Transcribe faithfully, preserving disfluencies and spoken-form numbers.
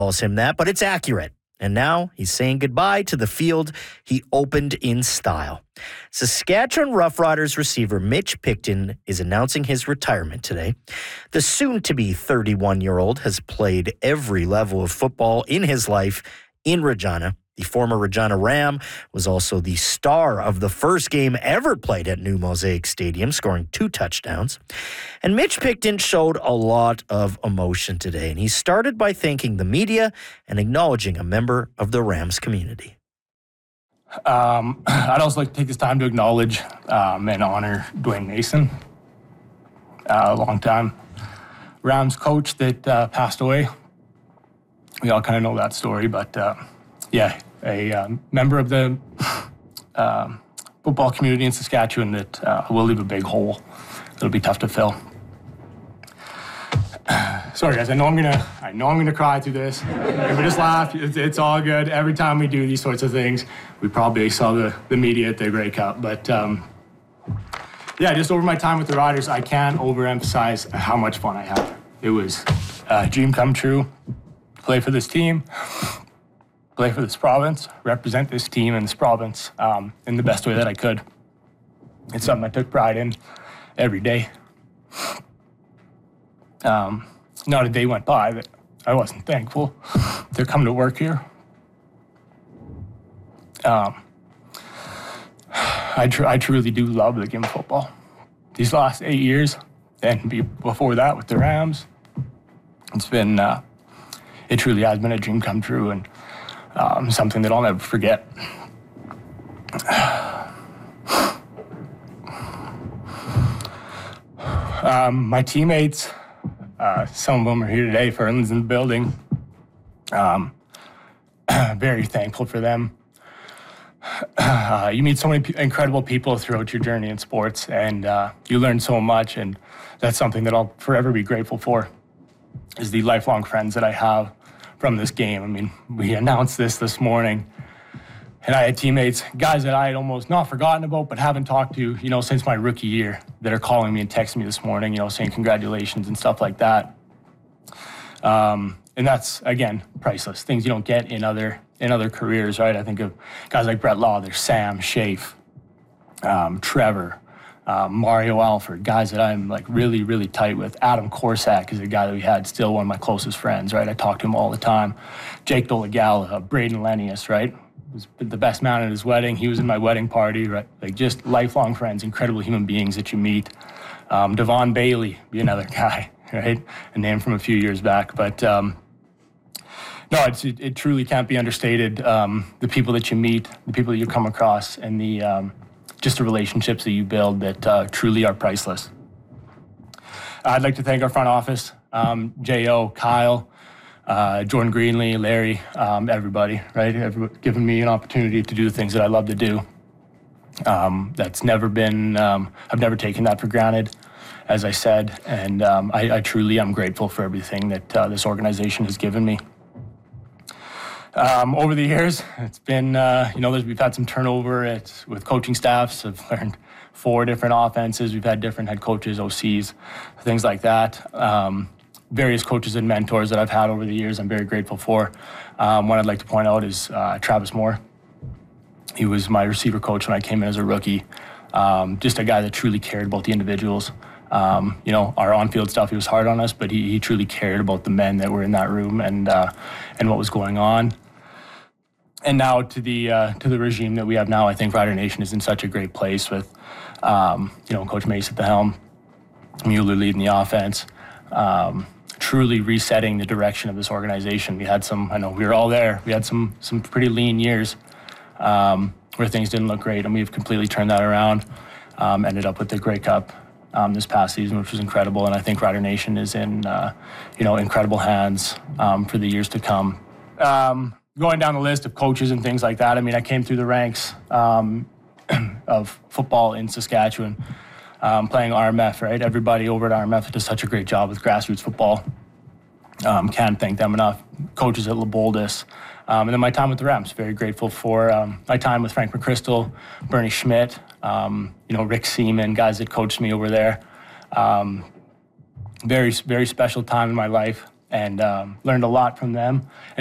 calls him that, but it's accurate. And now he's saying goodbye to the field he opened in style. Saskatchewan Roughriders receiver Mitch Picton is announcing his retirement today. The soon-to-be thirty-one-year-old has played every level of football in his life in Regina. The former Regina Ram was also the star of the first game ever played at New Mosaic Stadium, scoring two touchdowns. And Mitch Picton showed a lot of emotion today, and he started by thanking the media and acknowledging a member of the Rams community. Um, I'd also like to take this time to acknowledge um, and honor Dwayne Mason, uh, a long time Rams coach that uh, passed away. We all kind of know that story, but uh, yeah, a um, member of the uh, football community in Saskatchewan that uh, will leave a big hole. It'll be tough to fill. Sorry, guys. I know I'm gonna. I know I'm gonna cry through this. If we just laugh, it's, it's all good. Every time we do these sorts of things, we probably saw the, the media at the Grey Cup. But um, yeah, just over my time with the Riders, I can't overemphasize how much fun I had. It was a dream come true. Play for this team. Play for this province, represent this team and this province um, in the best way that I could. It's something I took pride in every day. Um, not a day went by that I wasn't thankful to come to work here. Um, I, tr- I truly do love the game of football. These last eight years, and be- before that with the Rams, it's been, uh, it truly has been a dream come true, and Um, something that I'll never forget. um, my teammates, uh, some of them are here today. Fernland's in the building. Um, very thankful for them. Uh, you meet so many p- incredible people throughout your journey in sports, and uh, you learn so much, and that's something that I'll forever be grateful for, is the lifelong friends that I have from this game. I mean, we announced this this morning, and I had teammates, guys that I had almost not forgotten about, but haven't talked to, you know, since my rookie year, that are calling me and texting me this morning, you know, saying congratulations and stuff like that. Um, and that's, again, priceless. Things you don't get in other in other careers, right? I think of guys like Brett Law, there's Sam Shafe, um, Trevor, Um, Mario Alford, guys that I'm like really, really tight with. Adam Korsak is a guy that we had, still one of my closest friends, right? I talk to him all the time. Jake Dolagala, uh, Braden Lenius, right? Was the best man at his wedding. He was in my wedding party, right? Like just lifelong friends, incredible human beings that you meet. Um, Devon Bailey, be another guy, right? A name from a few years back. But um, no, it's, it, it truly can't be understated. Um, the people that you meet, the people that you come across, and the um, just the relationships that you build that uh, truly are priceless. I'd like to thank our front office, um, J O, Kyle, uh, Jordan Greenlee, Larry, um, everybody, right? Everybody giving me an opportunity to do the things that I love to do. Um, that's never been, um, I've never taken that for granted, as I said, and um, I, I truly am grateful for everything that uh, this organization has given me. Um, over the years, it's been, uh, you know, there's, we've had some turnover at, with coaching staffs. I've learned four different offenses. We've had different head coaches, O Cs, things like that. Um, various coaches and mentors that I've had over the years I'm very grateful for. Um, one I'd like to point out is uh, Travis Moore. He was my receiver coach when I came in as a rookie. Um, just a guy that truly cared about the individuals. Um, you know, our on-field stuff, he was hard on us, but he, he truly cared about the men that were in that room and uh, and what was going on. And now to the uh, to the regime that we have now, I think Rider Nation is in such a great place with, um, you know, Coach Mace at the helm, Mueller leading the offense, um, truly resetting the direction of this organization. We had some, I know we were all there, we had some some pretty lean years um, where things didn't look great, and we've completely turned that around, um, ended up with the Grey Cup um, this past season, which was incredible, and I think Rider Nation is in, uh, you know, incredible hands um, for the years to come. Um, Going down the list of coaches and things like that, I mean, I came through the ranks um, of football in Saskatchewan, um, playing R M F, right? Everybody over at R M F does such a great job with grassroots football. Um, can't thank them enough. Coaches at LeBoldus. Um, and then my time with the Rams, very grateful for um, my time with Frank McChrystal, Bernie Schmidt, um, you know, Rick Seaman, guys that coached me over there. Um, very, very special time in my life. and um, learned a lot from them.